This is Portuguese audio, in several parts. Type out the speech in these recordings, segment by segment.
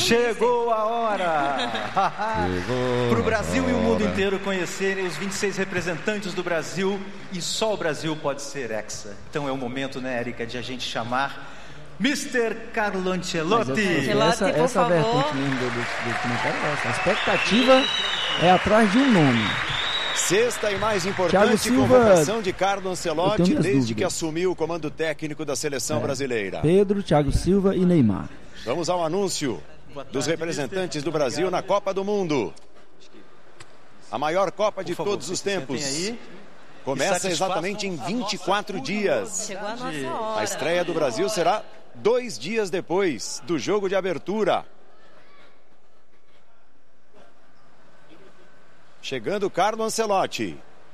Chegou a hora! Para o Brasil e o mundo inteiro conhecerem os 26 representantes do Brasil, e só o Brasil pode ser hexa. Então é o momento, né, Érica, de a gente chamar Mr. Carlo Ancelotti. Essa vertente mesmo do documentário é essa. A expectativa é atrás de um nome. Sexta e mais importante convocação de Carlo Ancelotti desde que assumiu o comando técnico da seleção brasileira. Pedro, Thiago Silva e Neymar. Vamos ao anúncio dos representantes do Brasil na Copa do Mundo. A maior Copa de todos os tempos. Começa exatamente em 24 dias. Chegou a nossa hora. A estreia do Brasil será 2 dias depois do jogo de abertura. Chegando Carlo Ancelotti.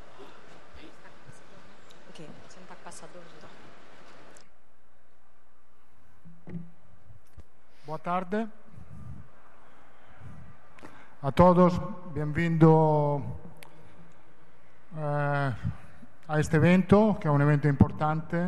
Ok, você não tá com passador, Boa tarde a todos, bem-vindo a este evento, que é um evento importante,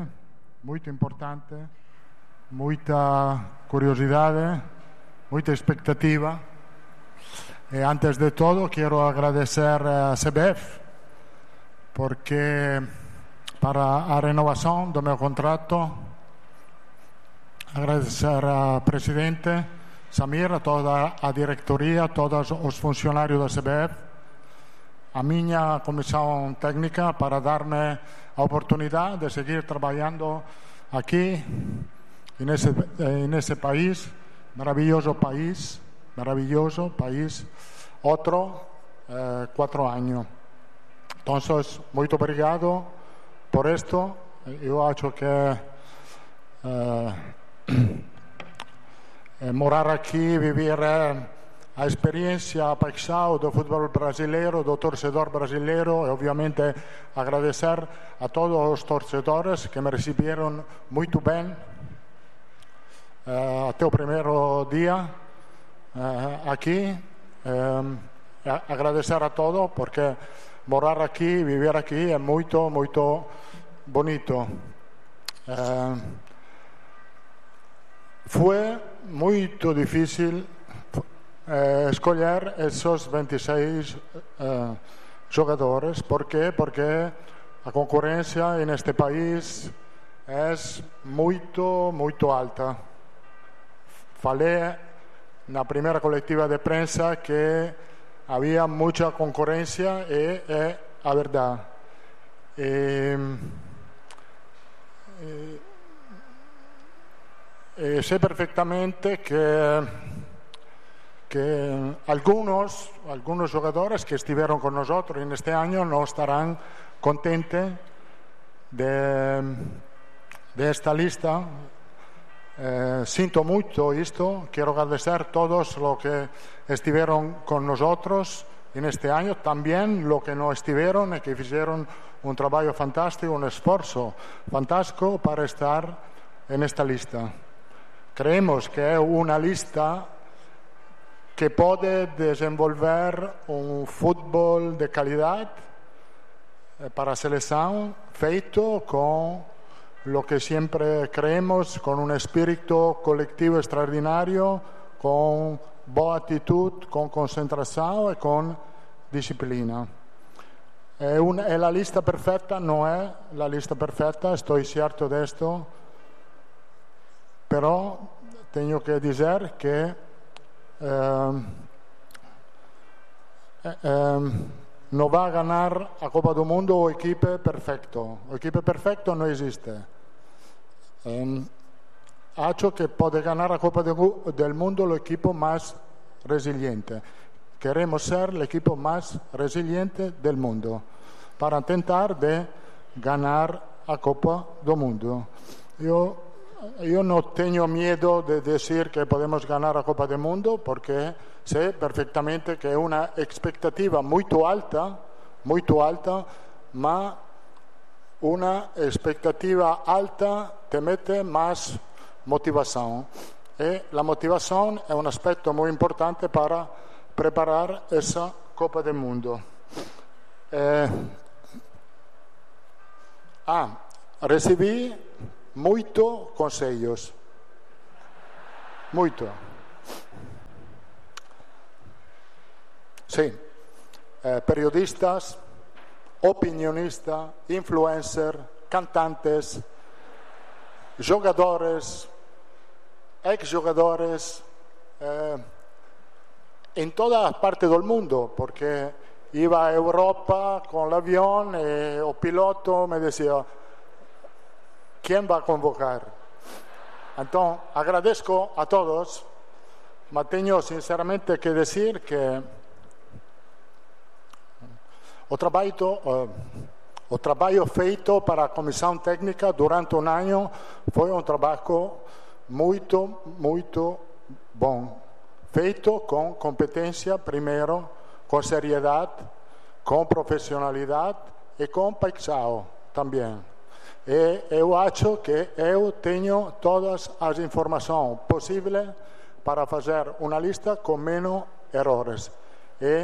muita curiosidade, muita expectativa. Antes de todo, quiero agradecer a CBF porque para a renovación do meu contrato, agradecer ao presidente Samir, a toda a directoría, a todos os funcionarios da CBF, a miña comisión técnica para darme a oportunidade de seguir traballando aquí en ese país, maravilloso país, outro 4 anos. Entonces, muito obrigado por isto. Eu acho que morar aqui, viver a experiência, a paixão do futebol brasileiro, do torcedor brasileiro, e obviamente agradecer a todos os torcedores que me receberam muito bem até o primeiro dia aqui. Agradecer a todos porque morar aqui, viver aqui é muito, muito bonito. Foi muito difícil escolher esses 26 jogadores. ¿Por quê? Porque a concorrência neste país é muito, muito alta. Falei na primeira coletiva de prensa que havia muita concorrência e é a verdade. Sé perfectamente que algunos jugadores que estuvieron con nosotros en este año no estarán contentos de esta lista. Siento mucho esto. Quiero agradecer a todos los que estuvieron con nosotros en este año, también los que no estuvieron y que hicieron un trabajo fantástico, un esfuerzo fantástico para estar en esta lista. Creemos que es una lista que puede desenvolver un fútbol de calidad para la selección, feito con lo que siempre creemos, con un espíritu colectivo extraordinario, con buena actitud, con concentración y con disciplina. La lista perfecta no es la lista perfecta, estoy cierto de esto, pero tengo que decir que no va a ganar a Copa do Mundo o equipo perfecto. O equipo perfecto no existe. Acho que puede ganar a Copa del Mundo el equipo más resiliente. Queremos ser el equipo más resiliente del mundo para intentar de ganar a Copa do Mundo. Yo no tengo miedo de decir que podemos ganar a Copa del Mundo porque sé perfectamente que es una expectativa muy alta, ma una expectativa alta te mete más motivación. Y la motivación es un aspecto muy importante para preparar esa Copa del Mundo. Recibí muchos consejos. Muito. sí, periodistas, opinionistas, influencers, cantantes, jugadores, exjugadores, en todas partes del mundo, porque iba a Europa con el avión y el piloto me decía, ¿quién va a convocar? Entonces, agradezco a todos, ma tengo sinceramente que decir que o trabalho feito para a comissão técnica durante um ano foi um trabalho muito bom. Feito com competência primeiro, com seriedade, com profissionalidade e com paixão também. E eu acho que eu tenho todas as informações possíveis para fazer uma lista com menos erros. E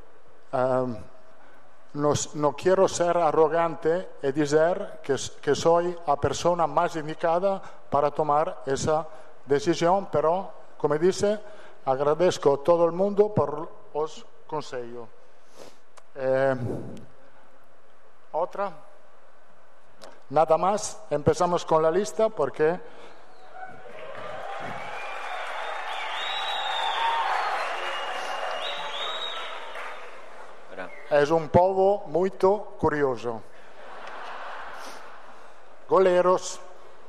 no quiero ser arrogante y decir que soy la persona más indicada para tomar esa decisión, pero, como dice, agradezco a todo el mundo por los consejos. ¿Otra? Nada más, empezamos con la lista porque... Es un povo muito curioso. Goleiros.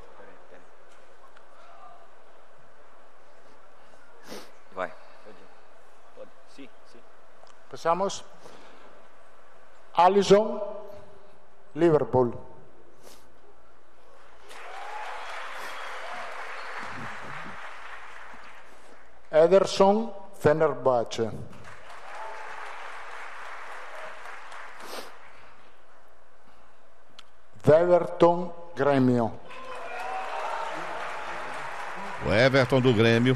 Vai. Pode. Sim. Empezamos. Alisson, Liverpool. Ederson, Fenerbahçe. Everton, Grêmio. O Everton do Grêmio.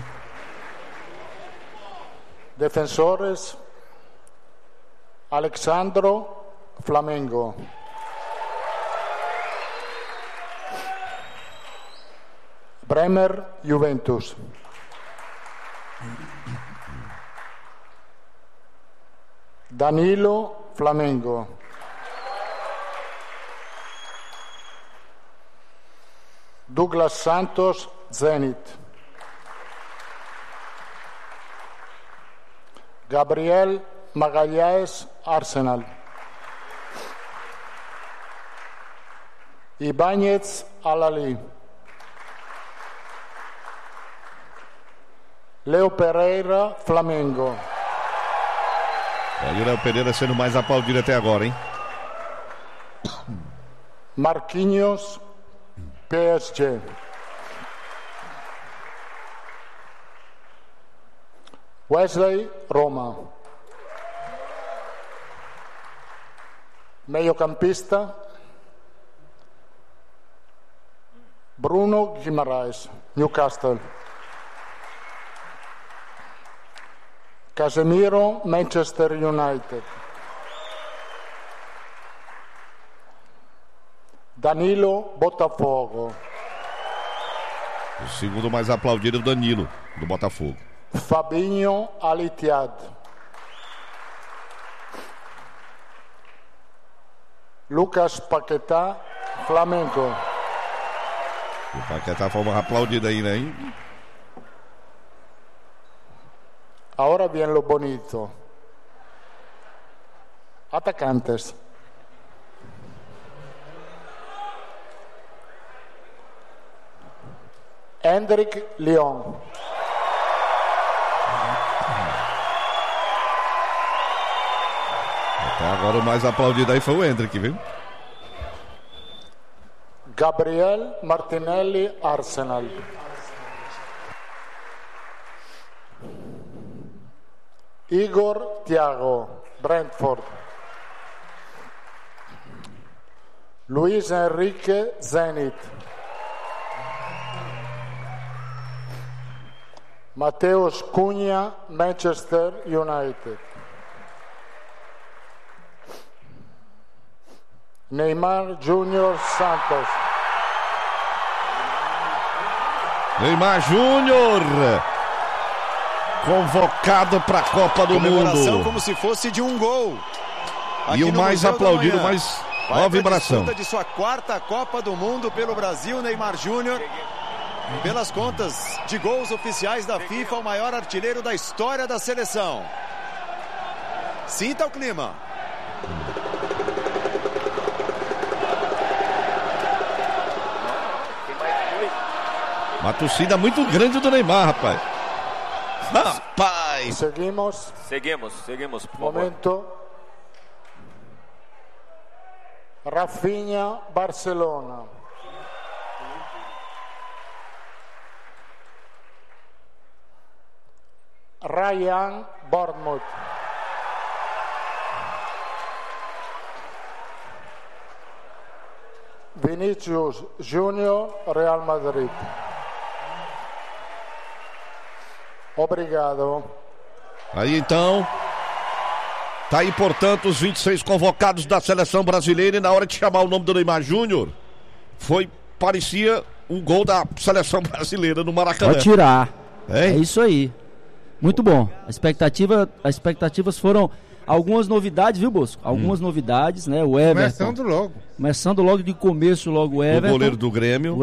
Defensores, Alexandro, Flamengo. Bremer, Juventus. Danilo, Flamengo. Douglas Santos, Zenit. Gabriel Magalhães, Arsenal. Ibáñez, Al-Ahly. Leo Pereira, Flamengo. Olha o Léo Pereira sendo mais aplaudido até agora, hein? Marquinhos, PSG. Wesley, Roma. Meiocampista, Bruno Guimarães, Newcastle. Casemiro, Manchester United. Danilo, Botafogo. O segundo mais aplaudido, Danilo, do Botafogo. Fabinho, Al-Ittihad. Lucas Paquetá, Flamengo. O Paquetá foi uma aplaudida aí, né, hein? Ahora bien lo bonito. Atacantes. Hendrik Lyon. Até agora o mais aplaudido aí foi o Hendrik, viu? Gabriel Martinelli, Arsenal. Igor Thiago, Brentford. Luis Enrique, Zenit. Mateus Cunha, Manchester United. Neymar Júnior Santos. Neymar Júnior. convocado para a Copa do Mundo. Como se fosse de um gol. E o mais aplaudido, mais uma vibração. De sua 4ª Copa do Mundo pelo Brasil, Neymar Júnior. Pelas contas de gols oficiais da FIFA, o maior artilheiro da história da seleção. Sinta o clima. Uma torcida muito grande do Neymar, rapaz. Rapaz. Seguimos, por favor. Momento. Rafinha, Barcelona. Ryan, Bournemouth. Vinícius Júnior, Real Madrid. Obrigado. Aí então, tá aí, portanto, os 26 convocados da seleção brasileira, e na hora de chamar o nome do Neymar Júnior, parecia um gol da seleção brasileira no Maracanã. Pode tirar. É isso aí. Muito bom. As expectativas foram algumas novidades, viu, Bosco? Algumas novidades, né? O Everton. Começando logo de começo, logo o Everton. O goleiro do Grêmio.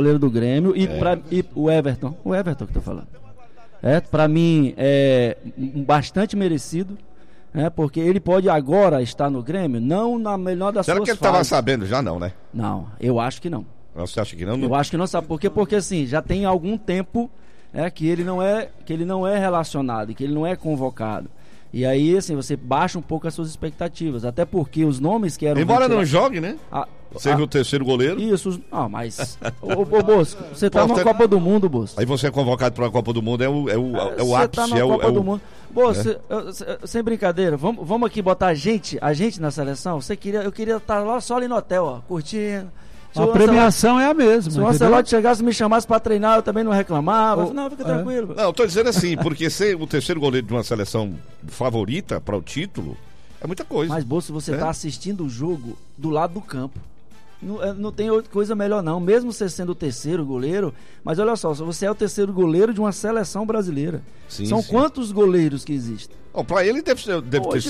E o Everton. O Everton que eu tô falando. Pra mim, é bastante merecido. Porque ele pode agora estar no Grêmio, não na melhor das suas fases. Será que ele estava sabendo já, não, né? Não, eu acho que não. Você acha que não? Eu acho que não, sabe por quê? Porque assim, já tem algum tempo que ele não é relacionado, que ele não é convocado. E aí, assim, você baixa um pouco as suas expectativas, até porque os nomes que eram... Embora não jogue, né? Seja o terceiro goleiro. Isso, mas... Ô Bosco, você tá numa Copa do Mundo, Bosco. Aí você é convocado para a Copa do Mundo, é o ápice. Você tá na Copa do Mundo. Bosco, sem brincadeira, vamos aqui botar a gente na seleção? Eu queria estar lá só ali no hotel, ó, curtindo. A premiação é a mesma. Se o Ancelotti chegasse e me chamasse para treinar, eu também não reclamava. Não, fica tranquilo. Não, eu tô dizendo assim, porque ser o terceiro goleiro de uma seleção favorita para o título é muita coisa. Mas, Bolso, você tá assistindo o jogo do lado do campo. Não tem outra coisa melhor, não. Mesmo você sendo o terceiro goleiro, mas olha só, você é o terceiro goleiro de uma seleção brasileira. São quantos goleiros que existem? Para ele deve ter.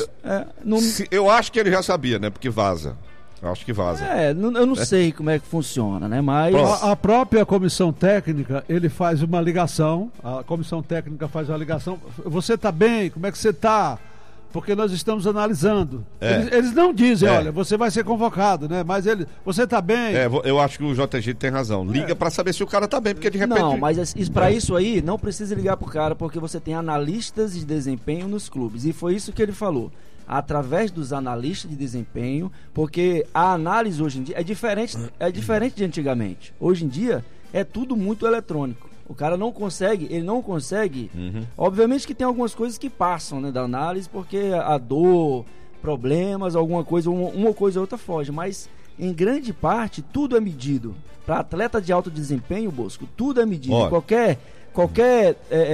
Eu acho que ele já sabia, né? Porque vaza. Eu acho que vaza. Eu não sei como é que funciona, né? Mas a própria comissão técnica, ele faz uma ligação. A comissão técnica faz uma ligação. Você está bem? Como é que você está? Porque nós estamos analisando. Eles não dizem, olha, você vai ser convocado, né? Mas você está bem? Eu acho que o JG tem razão. Liga para saber se o cara está bem, porque de repente... Não, mas para isso aí, não precisa ligar pro cara, porque você tem analistas de desempenho nos clubes. E foi isso que ele falou. Através dos analistas de desempenho, porque a análise hoje em dia é diferente de antigamente. Hoje em dia é tudo muito eletrônico. O cara não consegue. Obviamente que tem algumas coisas que passam, né, da análise, porque a dor, problemas, alguma coisa, uma coisa ou outra foge, mas em grande parte tudo é medido. Para atleta de alto desempenho, Bosco, tudo é medido. Qualquer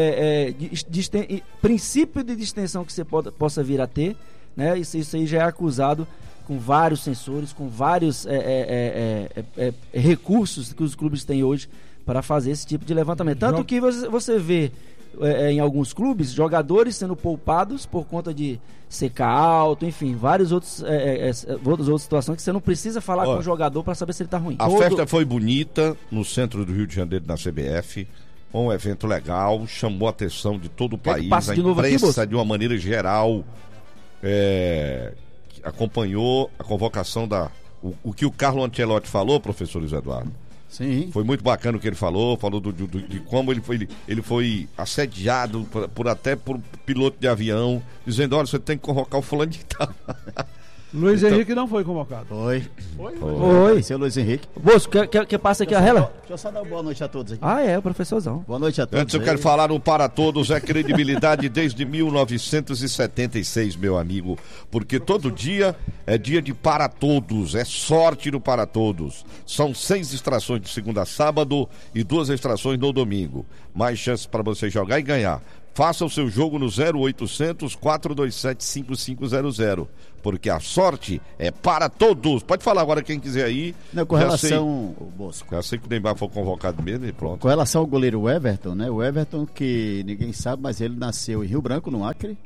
princípio de distensão que você possa vir a ter, né? Isso aí já é acusado com vários sensores, com vários recursos que os clubes têm hoje para fazer esse tipo de levantamento. Tanto que você vê em alguns clubes jogadores sendo poupados por conta de secar alto, enfim, várias outras situações que você não precisa falar com o jogador para saber se ele está ruim. A festa foi bonita no centro do Rio de Janeiro, na CBF. Um evento legal, chamou a atenção de todo o país, a imprensa de uma maneira geral acompanhou a convocação o que o Carlo Ancelotti falou, professor Luiz Eduardo. Sim. Foi muito bacana o que ele falou de como ele foi assediado por piloto de avião, dizendo, olha, você tem que convocar o fulano de tal. Luiz Henrique não foi convocado. Foi. Seu Luiz Henrique. Bosco, quer passa aqui a rela? Deixa eu só dar uma boa noite a todos aqui. O professorzão. Boa noite a todos. Antes eu quero falar no Para Todos, credibilidade desde 1976, meu amigo, porque todo dia é dia de Para Todos, é sorte no Para Todos. São 6 extrações de segunda a sábado e 2 extrações no domingo. mais chances para você jogar e ganhar. Faça o seu jogo no 0800 427 5500, porque a sorte é para todos. Pode falar agora quem quiser aí. Não, com relação ao Bosco. Já sei que o Neymar foi convocado mesmo e pronto. Com relação ao goleiro Everton, né? O Everton, que ninguém sabe, mas ele nasceu em Rio Branco, no Acre.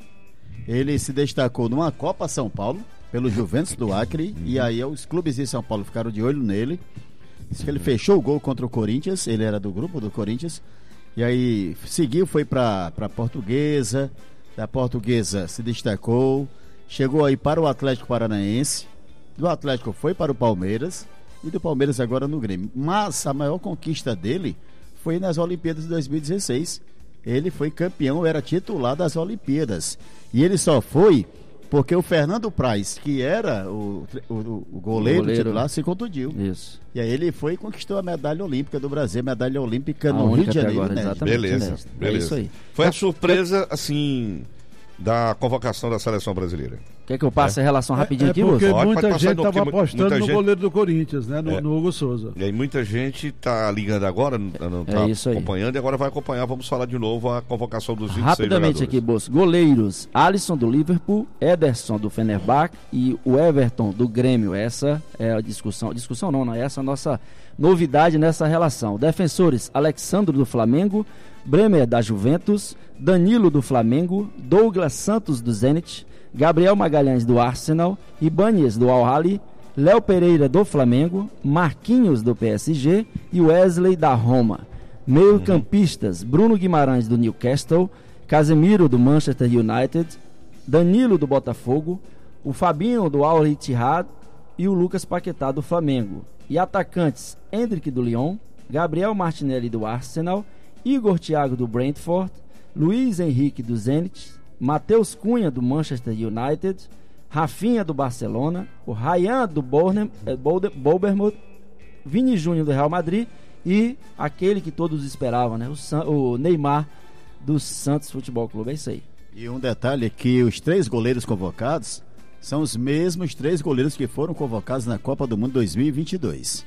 Ele se destacou numa Copa São Paulo, pelo Juventus do Acre, e aí os clubes de São Paulo ficaram de olho nele. Diz que ele fechou o gol contra o Corinthians, ele era do grupo do Corinthians. E aí seguiu, foi para Portuguesa, da Portuguesa se destacou, chegou aí para o Atlético Paranaense, do Atlético foi para o Palmeiras e do Palmeiras agora no Grêmio. Mas a maior conquista dele foi nas Olimpíadas de 2016. Ele foi campeão, era titular das Olimpíadas. E ele só foi porque o Fernando Praz, que era o goleiro titular, se contundiu. Isso. E aí ele foi e conquistou a medalha olímpica do Brasil, medalha olímpica no Rio de Janeiro. Agora, né? Beleza. É isso aí. Foi a surpresa, assim, da convocação da seleção brasileira. Quer que eu passe a relação rapidinho aqui, porque Wilson? muita gente estava apostando no goleiro do Corinthians, né? No Hugo Souza. E aí muita gente está ligando agora, não está acompanhando, e agora vai acompanhar. Vamos falar de novo a convocação dos 26 rapidamente jogadores. Aqui, Bolso. Goleiros: Alisson do Liverpool, Ederson do Fenerbahçe e o Everton do Grêmio. Essa é a discussão não, essa é a nossa novidade nessa relação. Defensores: Alexandro do Flamengo, Bremer da Juventus, Danilo do Flamengo, Douglas Santos do Zenit, Gabriel Magalhães do Arsenal, Ibanez do Al-Ahly, Léo Pereira do Flamengo, Marquinhos do PSG e Wesley da Roma. Meio-campistas: Bruno Guimarães do Newcastle, Casemiro do Manchester United, Danilo do Botafogo, o Fabinho do Al-Ittihad e o Lucas Paquetá do Flamengo. E atacantes: Endrick do Lyon, Gabriel Martinelli do Arsenal, Igor Thiago do Brentford, Luiz Henrique do Zenit, Matheus Cunha do Manchester United, Rafinha do Barcelona, o Ryan do Bournemouth, Vini Júnior do Real Madrid e aquele que todos esperavam, né? O Neymar do Santos Futebol Clube. É isso aí. E um detalhe é que os 3 goleiros convocados são os mesmos 3 goleiros que foram convocados na Copa do Mundo 2022.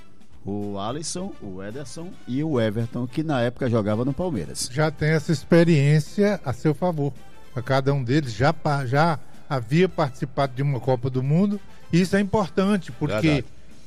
O Alisson, o Ederson e o Everton, que na época jogava no Palmeiras. Já tem essa experiência a seu favor. Cada um deles já havia participado de uma Copa do Mundo. E isso é importante, porque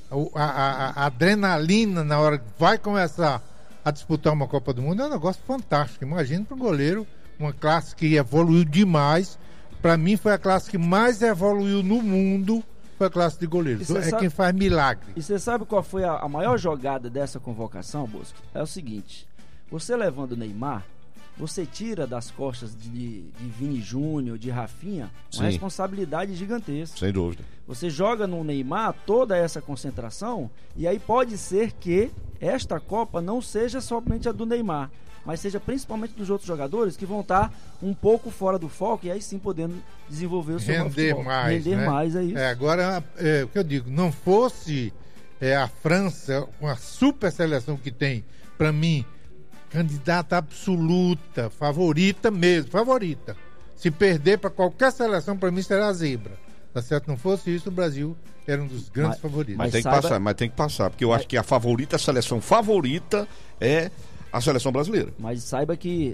a adrenalina na hora que vai começar a disputar uma Copa do Mundo é um negócio fantástico. Imagina para um goleiro, uma classe que evoluiu demais. Para mim foi a classe que mais evoluiu no mundo, foi a classe de goleiros. Quem faz milagre. E você sabe qual foi a maior jogada dessa convocação, Bosco? É o seguinte: você levando o Neymar, você tira das costas de Vini Júnior, de Rafinha, uma responsabilidade gigantesca. Sem dúvida. Você joga no Neymar toda essa concentração, e aí pode ser que esta Copa não seja somente a do Neymar, mas seja principalmente dos outros jogadores que vão estar um pouco fora do foco e aí sim podendo desenvolver o seu futebol. Render mais, é isso. Agora, o que eu digo, não fosse a França, uma super seleção que tem, para mim, candidata absoluta, favorita mesmo, favorita. Se perder para qualquer seleção, para mim será a zebra. Tá certo? Não fosse isso, o Brasil era um dos grandes favoritos. Mas tem que passar, porque eu acho que a seleção favorita é a seleção brasileira. Mas saiba que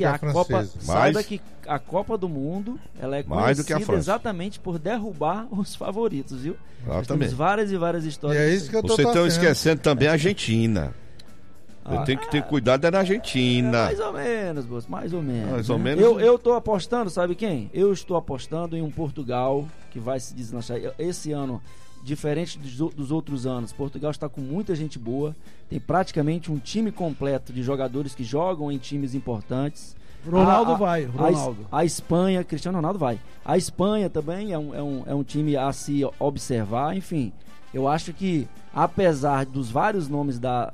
a Copa do Mundo, ela é conhecida exatamente por derrubar os favoritos, viu? Temos várias e várias histórias. E é isso que eu tô Vocês estão esquecendo também a Argentina. Tem que ter cuidado na Argentina. Mais ou menos, Bolso, mais ou menos. Eu estou apostando, sabe quem? Eu estou apostando em um Portugal que vai se deslanchar. Esse ano, diferente dos outros anos, Portugal está com muita gente boa. Tem praticamente um time completo de jogadores que jogam em times importantes. Ronaldo vai. A Espanha, Cristiano Ronaldo vai. A Espanha também é um time a se observar. Enfim, eu acho que apesar dos vários nomes da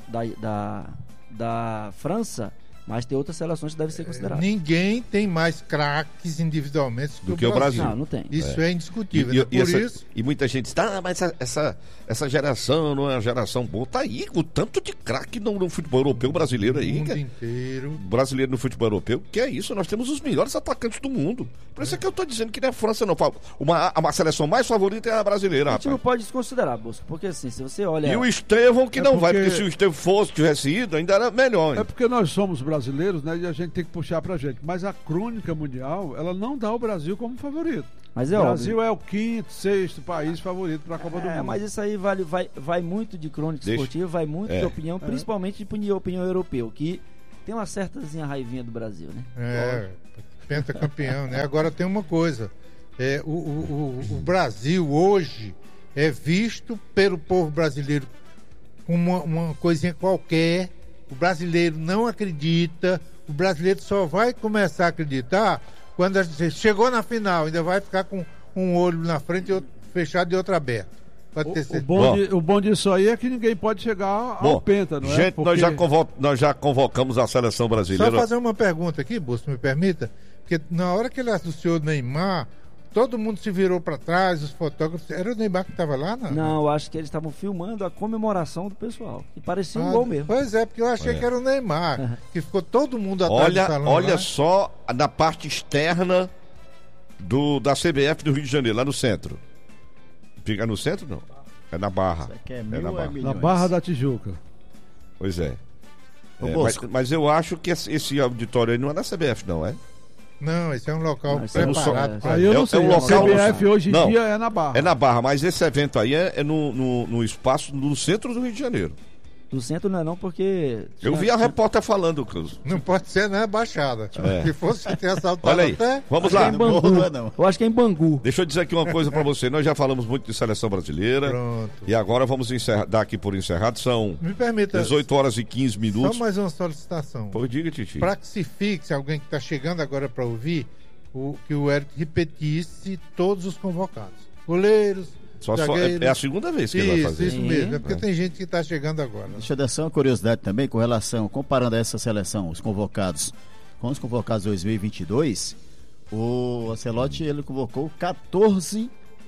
França, mas tem outras seleções que devem ser consideradas. Ninguém tem mais craques individualmente do que o Brasil. Não tem. Isso é indiscutível. E muita gente diz, mas essa geração não é uma geração boa. Tá aí, o tanto de craque no futebol europeu brasileiro aí. O mundo inteiro. Brasileiro no futebol europeu. Que é isso? Nós temos os melhores atacantes do mundo. Por isso é que eu tô dizendo que não é França, não. Uma seleção mais favorita é a brasileira. A gente não pode desconsiderar, Bosco, porque assim, se você olha... E o Estevão que não vai, porque se o Estevão tivesse ido, ainda era melhor. É porque nós somos brasileiros. brasileiros, né? E a gente tem que puxar pra gente. Mas a crônica mundial, ela não dá o Brasil como favorito. Mas é o Brasil óbvio. É o 5º, 6º país favorito para a Copa do Mundo. Mas isso aí vai muito de crônica esportiva, vai muito de opinião, principalmente de opinião europeu, que tem uma certazinha raivinha do Brasil, né? Pentacampeão, né? Agora tem uma coisa, o Brasil hoje é visto pelo povo brasileiro como uma coisinha qualquer. O brasileiro não acredita, o brasileiro só vai começar a acreditar quando você chegou na final, ainda vai ficar com um olho na frente e outro fechado e outro aberto. Pode ter certeza. O bom disso aí é que ninguém pode chegar ao penta, não é? Gente, porque... nós já convocamos a seleção brasileira. Só fazer uma pergunta aqui, Busco, me permita, porque na hora que ele anunciou o Neymar, todo mundo se virou para trás, os fotógrafos. Era o Neymar que estava lá? Não, eu acho que eles estavam filmando a comemoração do pessoal. E parecia um gol mesmo. Pois é, porque eu achei que era o Neymar, que ficou todo mundo atrás do salão. Olha só na parte externa da CBF do Rio de Janeiro, lá no centro. Fica no centro, não? É na Barra. Na Barra da Tijuca. Pois é. Mas eu acho que esse auditório aí não é da CBF, não é? Não, esse é um local preparado. Aí eu não sei, a CBF hoje em dia é na Barra. É na Barra, mas esse evento aí é no espaço no centro do Rio de Janeiro. Do centro não, porque... Eu vi a repórter falando, Cruz. Não pode ser, né? Baixada. Se fosse ter assaltado Olha aí, até... vamos lá. Eu acho que é em Bangu. Deixa eu dizer aqui uma coisa pra você. Nós já falamos muito de seleção brasileira. Pronto. E agora vamos dar aqui por encerrado. São Me permita, 18 horas e 15 minutos. Só mais uma solicitação. Pô, diga, Titi. Para que se fixe alguém que está chegando agora para ouvir, que o Eric repetisse todos os convocados. Goleiros... É a segunda vez que ele vai fazer. Isso mesmo, porque tem gente que está chegando agora. Deixa eu dar só uma curiosidade também com relação, comparando essa seleção, os convocados com os convocados 2022, o Ancelotti ele convocou 14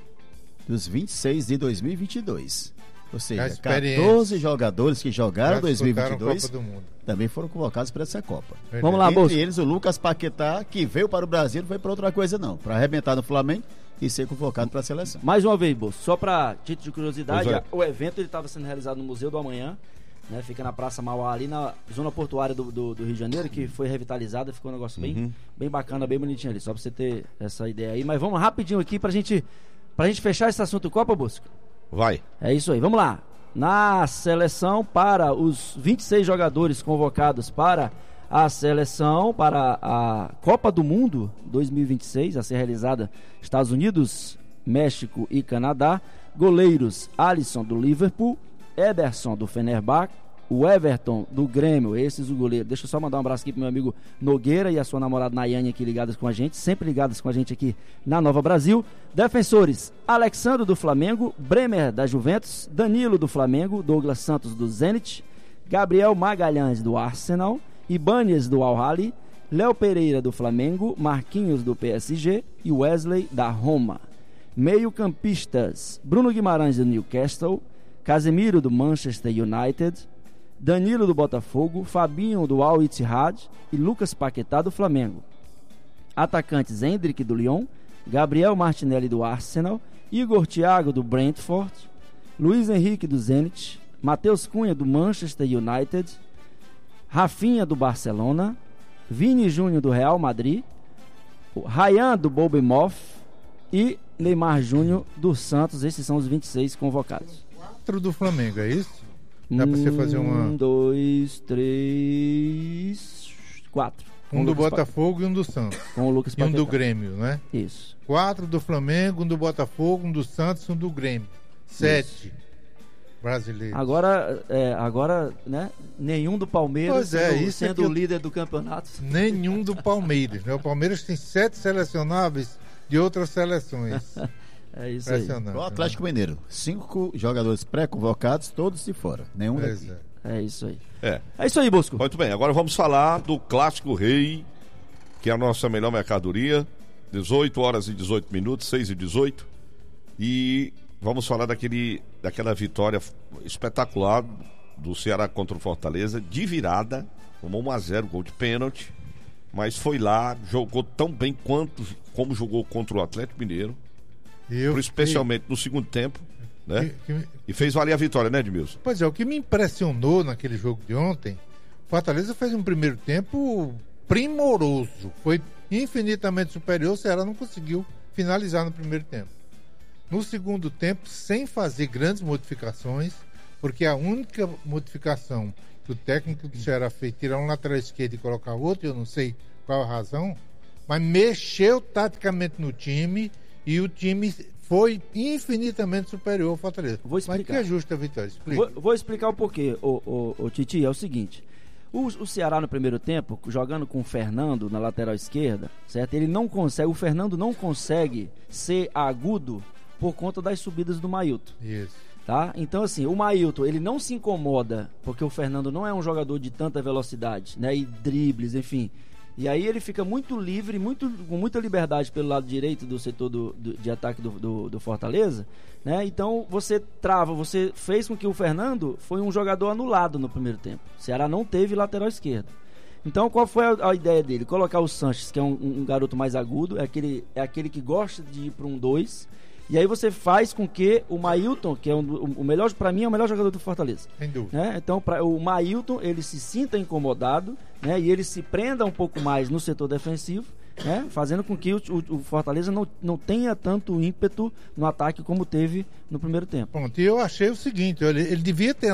dos 26 de 2022. Ou seja, 14 jogadores que jogaram 2022 também foram convocados para essa Copa. Vamos lá, Bolsa. Entre eles o Lucas Paquetá, que veio para o Brasil, não foi para outra coisa não, para arrebentar no Flamengo e ser convocado para a seleção. Mais uma vez, Bolsa, só para título de curiosidade, o evento estava sendo realizado no Museu do Amanhã, né, fica na Praça Mauá, ali na zona portuária do Rio de Janeiro, que foi revitalizada, ficou um negócio bem bacana, bem bonitinho ali, só para você ter essa ideia aí. Mas vamos rapidinho aqui pra gente fechar esse assunto Copa, Busca. Vai. É isso aí, vamos lá. Na seleção, para os 26 jogadores convocados para a seleção, para a Copa do Mundo 2026, a ser realizada nos Estados Unidos, México e Canadá. Goleiros: Alisson do Liverpool, Ederson do Fenerbahçe, o Everton do Grêmio, esses o goleiro. Deixa eu só mandar um abraço aqui pro meu amigo Nogueira e a sua namorada Nayane aqui ligadas com a gente, sempre ligadas com a gente aqui na Nova Brasil. Defensores: Alexandre do Flamengo, Bremer da Juventus, Danilo do Flamengo, Douglas Santos do Zenit, Gabriel Magalhães do Arsenal, Ibanez do Al-Ahly, Léo Pereira do Flamengo, Marquinhos do PSG e Wesley da Roma. Meio-campistas: Bruno Guimarães do Newcastle, Casemiro do Manchester United, Danilo do Botafogo, Fabinho do Al Ittihad e Lucas Paquetá do Flamengo. Atacantes: Hendrick do Lyon, Gabriel Martinelli do Arsenal, Igor Thiago do Brentford, Luiz Henrique do Zenit, Matheus Cunha do Manchester United, Rafinha do Barcelona, Vini Júnior do Real Madrid, Ryan do Bournemouth e Neymar Júnior do Santos. Esses são os 26 convocados. 4 do Flamengo, é isso? Dá pra você fazer uma... 1, 2, 3, 4. Um do Botafogo e um do Santos. Com o Lucas Paquetá. E um do Grêmio, né? Isso. 4 do Flamengo, um do Botafogo, um do Santos e um do Grêmio. 7 brasileiros. Agora, né? Nenhum do Palmeiras sendo o líder do campeonato. Nenhum do Palmeiras, né? O Palmeiras tem 7 selecionáveis de outras seleções. É isso aí. O Atlético Mineiro, 5 jogadores pré-convocados, todos de fora. Nenhum daqui. É isso aí. É isso aí, Bosco. Muito bem, agora vamos falar do Clássico Rei, que é a nossa melhor mercadoria. 18 horas e 18 minutos, 6 e 18. E vamos falar daquela vitória espetacular do Ceará contra o Fortaleza, de virada, tomou 1-0, gol de pênalti, mas foi lá, jogou tão bem como jogou contra o Atlético Mineiro, especialmente no segundo tempo, né? E fez valer a vitória, né, Edmilson? Pois é, o que me impressionou naquele jogo de ontem Fortaleza fez um primeiro tempo primoroso. Foi infinitamente superior. O Ceará não conseguiu finalizar no primeiro tempo. No segundo tempo, sem fazer grandes modificações, porque a única modificação que o técnico do Ceará fez, tirar um lateral esquerdo e colocar outro, eu não sei qual a razão, mas mexeu taticamente no time e o time foi infinitamente superior ao Fortaleza. Vou explicar. Mas que é justa a vitória? Explica. Vou explicar o porquê, o Titi. É o seguinte: o Ceará no primeiro tempo, jogando com o Fernando na lateral esquerda, certo? Ele não consegue, o Fernando não consegue ser agudo por conta das subidas do Mailton. Isso. Tá? Então, assim, o Mailton, ele não se incomoda, porque o Fernando não é um jogador de tanta velocidade, né? E dribles, enfim. E aí ele fica muito livre, com muita liberdade pelo lado direito do setor de ataque do Fortaleza, né? Então você fez com que o Fernando foi um jogador anulado no primeiro tempo. O Ceará não teve lateral esquerdo. Então qual foi a ideia dele? Colocar o Sanches, que é um garoto mais agudo, é aquele que gosta de ir para um 2. E aí você faz com que o Mailton, que é o melhor, para mim é o melhor jogador do Fortaleza. Sem dúvida. Né? Então o Mailton, ele se sinta incomodado, né? E ele se prenda um pouco mais no setor defensivo, né? Fazendo com que o Fortaleza não tenha tanto ímpeto no ataque como teve no primeiro tempo. Pronto, e eu achei o seguinte, ele devia ter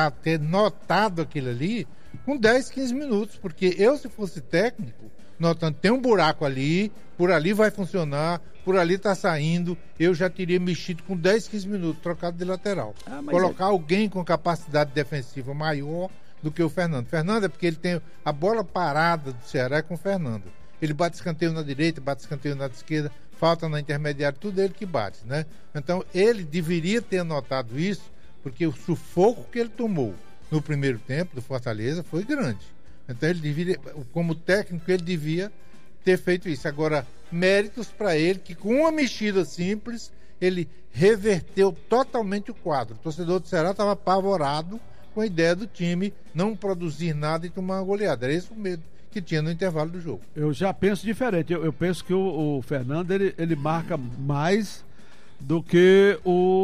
notado aquilo ali com 10, 15 minutos, porque eu, se fosse técnico, notando, tem um buraco ali, por ali vai funcionar, por ali tá saindo, eu já teria mexido com 10, 15 minutos, trocado de lateral. Colocar alguém com capacidade defensiva maior do que o Fernando. Fernando é porque ele tem a bola parada do Ceará é com o Fernando. Ele bate escanteio na direita, bate escanteio na esquerda, falta na intermediária, tudo ele que bate, né? Então ele deveria ter notado isso, porque o sufoco que ele tomou no primeiro tempo do Fortaleza foi grande. Então ele deveria, como técnico, ele devia ter feito isso. Agora, méritos para ele, que com uma mexida simples, ele reverteu totalmente o quadro. O torcedor do Ceará estava apavorado com a ideia do time não produzir nada e tomar uma goleada. Era esse o medo que tinha no intervalo do jogo. Eu já penso diferente. Eu penso que o Fernando, ele marca mais do que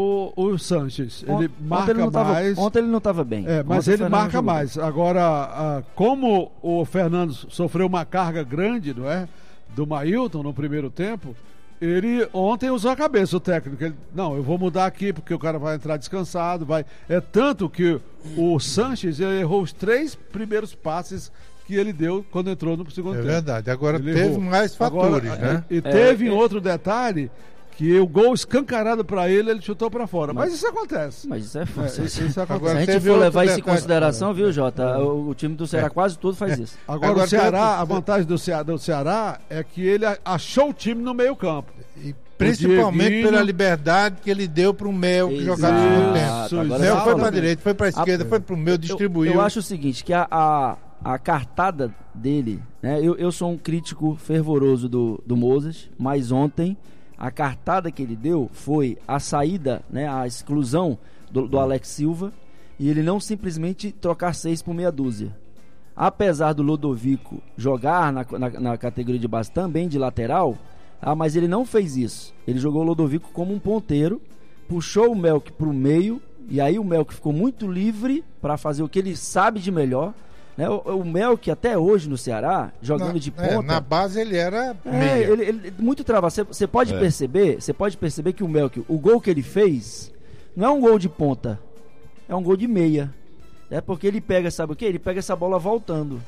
o Sanches. Ele marca mais. Ontem ele não estava bem. Mas ele marca mais. Agora, como o Fernando sofreu uma carga grande, não é? Do Mailton no primeiro tempo, ele ontem usou a cabeça, o técnico. Ele, não, eu vou mudar aqui porque o cara vai entrar descansado. É tanto que o Sanches errou os 3 primeiros passes que ele deu quando entrou no segundo tempo. É verdade. Agora ele teve mais fatores, né? E teve outro detalhe, que o gol escancarado para ele chutou para fora. Mas isso acontece. Mas isso é fácil. Isso acontece. Agora, se a gente for levar isso em consideração, viu, Jota? O time do Ceará quase todo faz isso. Agora o Ceará, a vantagem do Ceará é que ele achou o time no meio campo. E principalmente pela liberdade que ele deu para o Mel que jogava no segundo tempo. O Mel foi para a direita, foi para a esquerda, foi para o meio, distribuiu. Eu acho o seguinte, que a cartada dele, né? Eu sou um crítico fervoroso do Moses, mas ontem a cartada que ele deu foi a saída, né, a exclusão do Alex Silva, e ele não simplesmente trocar 6 por meia dúzia. Apesar do Lodovico jogar na categoria de base também de lateral, mas ele não fez isso. Ele jogou o Lodovico como um ponteiro, puxou o Melk para o meio, e aí o Melk ficou muito livre para fazer o que ele sabe de melhor. O Melk até hoje no Ceará, jogando de ponta. Na base ele era meia. Ele muito travado. Você pode perceber que o Melk, o gol que ele fez, não é um gol de ponta, é um gol de meia. É porque ele pega, sabe o quê? Ele pega essa bola voltando.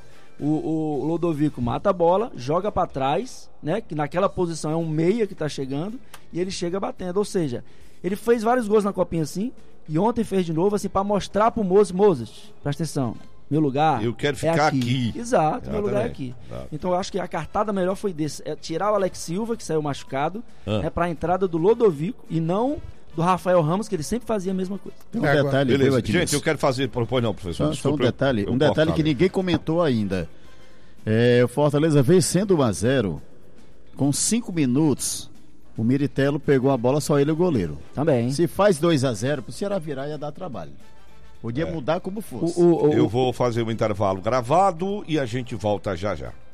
O Lodovico mata a bola, joga para trás, né? Que naquela posição é um meia que tá chegando, e ele chega batendo. Ou seja, ele fez vários gols na copinha assim, e ontem fez de novo assim para mostrar pro Moses, presta atenção. Meu lugar eu quero ficar aqui. Exato, meu lugar é aqui. Então eu acho que a cartada melhor foi desse, tirar o Alex Silva, que saiu machucado, para a entrada do Lodovico e não do Rafael Ramos, que ele sempre fazia a mesma coisa. Um detalhe, beleza. Gente, eu quero fazer, propõe não, professor. Só um detalhe, que ninguém comentou ainda. O Fortaleza vencendo 1-0 com 5 minutos. O Miritello pegou a bola, só ele e o goleiro. Também. Se faz 2-0, pro Ceará virar ia dar trabalho. Podia mudar como fosse. Eu vou fazer um intervalo gravado e a gente volta já já.